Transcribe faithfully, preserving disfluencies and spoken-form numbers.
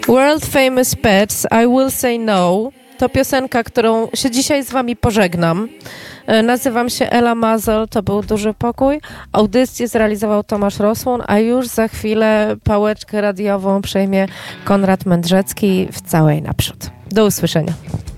World Famous Pets, I Will Say No, to piosenka, którą się dzisiaj z wami pożegnam. Nazywam się Ela Mazel, to był Duży Pokój. Audycję zrealizował Tomasz Rosłon, a już za chwilę pałeczkę radiową przejmie Konrad Mędrzecki w całej naprzód. Do usłyszenia.